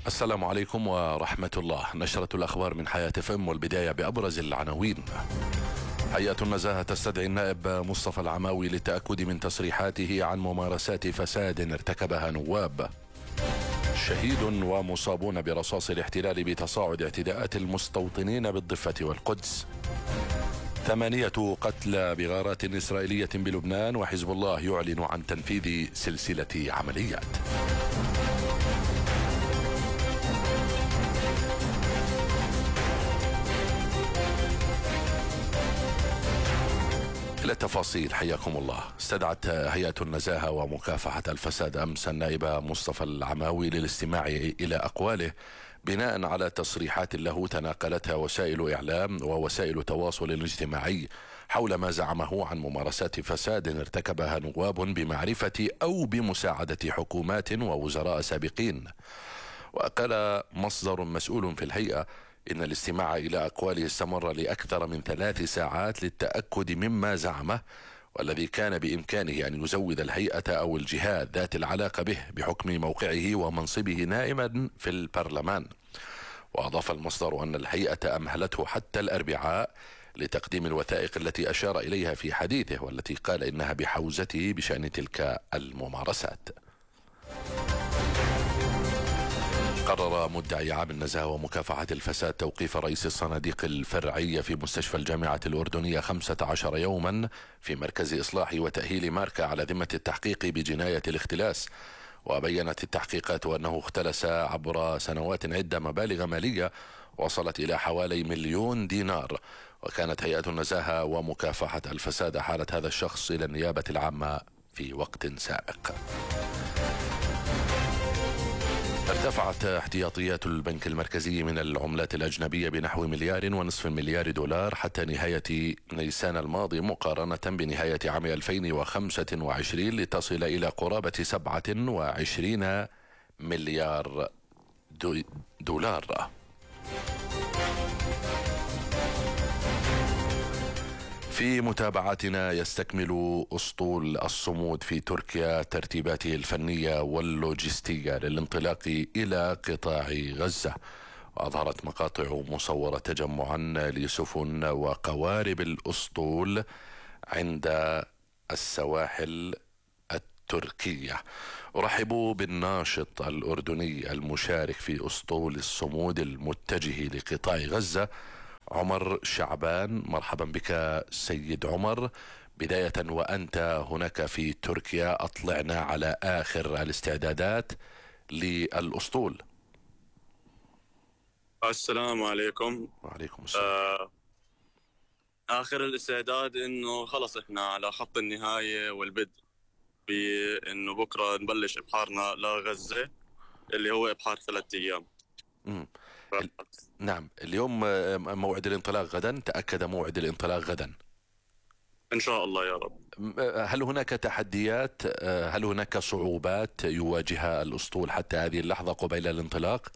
السلام عليكم ورحمة الله. نشرة الأخبار من حياة FM، والبداية بأبرز العناوين. هيئة النزاهة تستدعي النائب مصطفى العماوي للتأكد من تصريحاته عن ممارسات فساد ارتكبها نواب. شهيد ومصابون برصاص الاحتلال بتصاعد اعتداءات المستوطنين بالضفة والقدس. 8 قتلى بغارات إسرائيلية بلبنان، وحزب الله يعلن عن تنفيذ سلسلة عمليات. إلى التفاصيل، حياكم الله. استدعت هيئة النزاهة ومكافحة الفساد أمس النائب مصطفى العماوي للاستماع إلى أقواله بناء على تصريحات له تناقلتها وسائل إعلام ووسائل تواصل اجتماعي حول ما زعمه عن ممارسات فساد ارتكبها نواب بمعرفة أو بمساعدة حكومات ووزراء سابقين. وقال مصدر مسؤول في الهيئة إن الاستماع إلى أقواله استمر لأكثر من 3 ساعات للتأكد مما زعمه، والذي كان بإمكانه أن يزود الهيئة أو الجهات ذات العلاقة به بحكم موقعه ومنصبه نائما في البرلمان. وأضاف المصدر أن الهيئة أمهلته حتى الأربعاء لتقديم الوثائق التي أشار إليها في حديثه، والتي قال إنها بحوزته بشأن تلك الممارسات. قرر مدعي عام النزاهة ومكافحة الفساد توقيف رئيس الصناديق الفرعية في مستشفى الجامعة الأردنية 15 يوما في مركز إصلاح وتأهيل ماركا على ذمة التحقيق بجناية الاختلاس. وبينت التحقيقات أنه اختلس عبر سنوات عدة مبالغ مالية وصلت إلى حوالي 1,000,000 دينار. وكانت هيئة النزاهة ومكافحة الفساد حالت هذا الشخص إلى النيابة العامة في وقت سابق. ارتفعت احتياطيات البنك المركزي من العملات الأجنبية بنحو 1.5 مليار دولار حتى نهاية نيسان الماضي مقارنة بنهاية عام 2025، لتصل إلى قرابة 27 مليار دولار. في متابعتنا، يستكمل أسطول الصمود في تركيا ترتيباته الفنية واللوجستية للانطلاق إلى قطاع غزة. وأظهرت مقاطع مصورة تجمعا لسفن وقوارب الأسطول عند السواحل التركية. أرحب بالناشط الأردني المشارك في أسطول الصمود المتجه لقطاع غزة، عمر شعبان. مرحبا بك سيد عمر. بداية، وأنت هناك في تركيا، أطلعنا على آخر الاستعدادات للأسطول. السلام عليكم. وعليكم السلام. آخر الاستعداد إنه خلص إحنا على خط النهاية والبدء، بإنه بكرة نبلش إبحارنا لغزة اللي هو إبحار 3 أيام. نعم، اليوم موعد الانطلاق غدا، تأكد موعد الانطلاق غدا إن شاء الله يا رب. هل هناك تحديات، هل هناك صعوبات يواجهها الأسطول حتى هذه اللحظة قبيل الانطلاق؟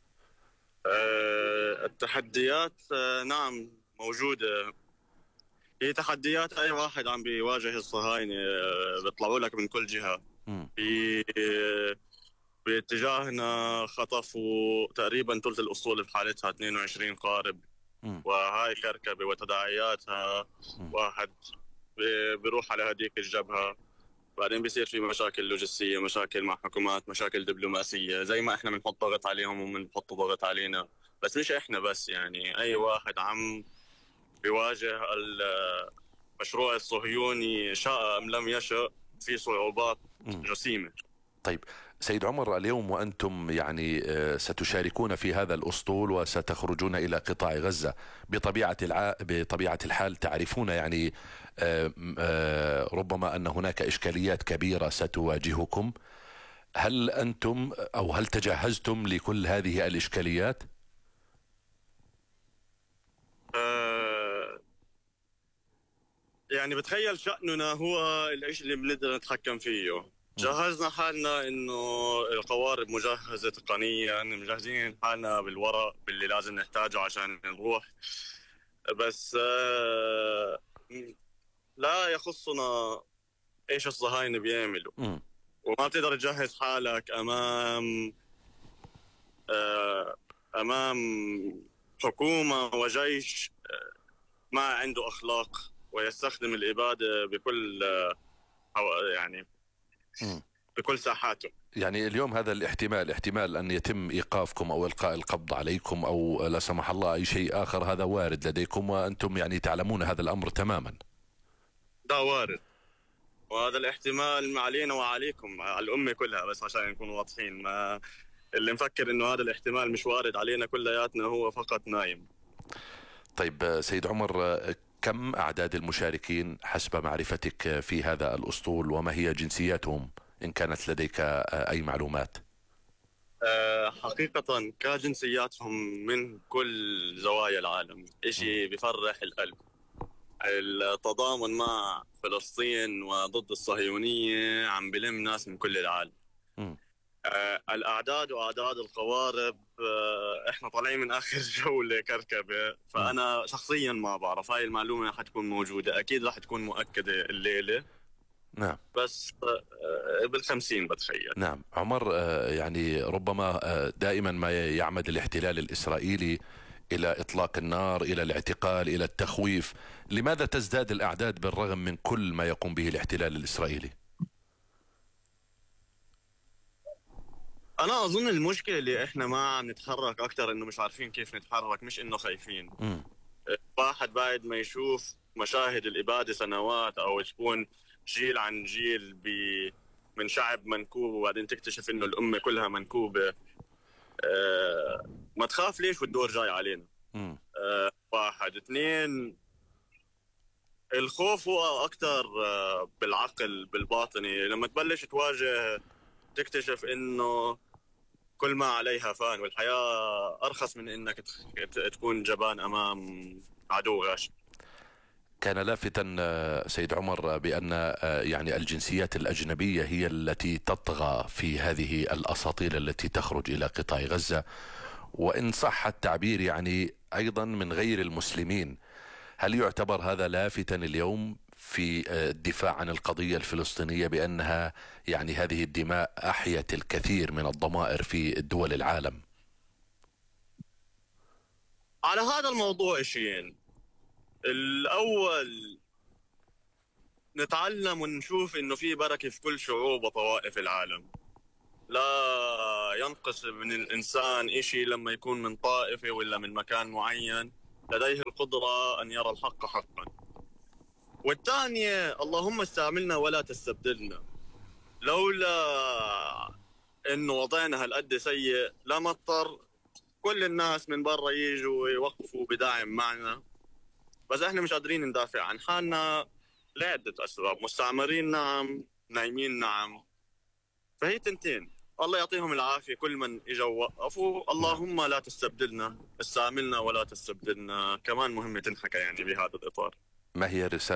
التحديات نعم موجودة. هي تحديات أي واحد عم بيواجه الصهاينة، بيطلعوا لك من كل جهة. باتجاهنا خطفوا تقريبا ثلث الأسطول بحالتها 22 قارب، وهاي كركبة وتداعياتها. واحد بيروح على هذيك الجبهة، بعدين بيصير في مشاكل لوجستية، مشاكل مع حكومات، مشاكل دبلوماسية، زي ما احنا بنحط ضغط عليهم وبنحط ضغط علينا. بس مش احنا بس، يعني اي واحد عم بيواجه المشروع الصهيوني شاء ام لم يشأ في صعوبات جسيمة. طيب سيد عمر، اليوم وأنتم يعني ستشاركون في هذا الأسطول وستخرجون إلى قطاع غزة. بطبيعة الحال تعرفون يعني ربما أن هناك إشكاليات كبيرة ستواجهكم. هل أنتم أو هل تجهزتم لكل هذه الإشكاليات؟ يعني بتخيل شأننا هو الإشي اللي بنقدر نتحكم فيه. جهزنا حالنا إنه القوارب مجهزة تقنيا، مجهزين حالنا بالورق باللي لازم نحتاجه عشان نروح. بس لا يخصنا إيش الصهاينة بيعملوا. وما بتقدر تجهز حالك أمام أمام حكومة وجيش ما عنده أخلاق ويستخدم الإبادة بكل يعني بكل ساحاته. يعني اليوم هذا الاحتمال أن يتم إيقافكم أو إلقاء القبض عليكم أو لا سمح الله أي شيء آخر، هذا وارد لديكم وأنتم يعني تعلمون هذا الأمر تماما. ده وارد، وهذا الاحتمال علينا وعليكم على الأمة كلها، بس عشان نكون واضحين. ما اللي مفكر إنه هذا الاحتمال مش وارد علينا كلياتنا هو فقط نايم. طيب سيد عمر، كم أعداد المشاركين حسب معرفتك في هذا الأسطول، وما هي جنسياتهم إن كانت لديك أي معلومات؟ حقيقة كجنسياتهم من كل زوايا العالم، إشي بفرح القلب. التضامن مع فلسطين وضد الصهيونية عم بلم ناس من كل العالم. الأعداد وأعداد القوارب، إحنا طالعين من آخر جولة كركبة، فأنا شخصيا ما بعرف. هاي المعلومة حتكون موجودة أكيد، راح تكون مؤكدة الليلة. نعم. بس بال50 بتخيل. نعم عمر، يعني ربما دائما ما يعمد الاحتلال الإسرائيلي إلى إطلاق النار، إلى الاعتقال، إلى التخويف. لماذا تزداد الأعداد بالرغم من كل ما يقوم به الاحتلال الإسرائيلي؟ أنا أظن المشكلة اللي إحنا ما عم نتحرك أكتر إنه مش عارفين كيف نتحرك، مش إنه خايفين. واحد بعد ما يشوف مشاهد الإبادة سنوات، أو تكون جيل عن جيل من شعب منكوب، وبعدين تكتشف إنه الأمة كلها منكوبة، ما تخاف ليش والدور جاي علينا. واحد اثنين، الخوف هو أكتر بالعقل بالباطني. لما تبلش تواجه تكتشف إنه كل ما عليها فان، والحياة أرخص من إنك تكون جبان أمام عدو غاشم. كان لافتا سيد عمر بأن يعني الجنسيات الأجنبية هي التي تطغى في هذه الأساطيل التي تخرج إلى قطاع غزة، وإن صح التعبير يعني أيضا من غير المسلمين. هل يعتبر هذا لافتا اليوم في الدفاع عن القضية الفلسطينية، بأنها يعني هذه الدماء أحيت الكثير من الضمائر في دول العالم؟ على هذا الموضوع شيئين. الأول، نتعلم ونشوف إنه في بركة في كل شعوب وطوائف العالم. لا ينقص من الإنسان إشي لما يكون من طائفة ولا من مكان معين لديه القدرة أن يرى الحق حقا. والثانية، اللهم استعملنا ولا تستبدلنا. لولا إنه وضعنا هالقد سيء لما اضطر كل الناس من برا يجوا يوقفوا بدعم معنا. بس احنا مش قادرين ندافع عن حالنا لعدة أسباب. مستعمرين نعم، نايمين نعم، فهي تنتين. الله يعطيهم العافية كل من اجوا وقفوا. اللهم لا تستبدلنا، استعملنا ولا تستبدلنا، كمان مهمة تنحكى يعني بهذا الإطار. ما هي رسالة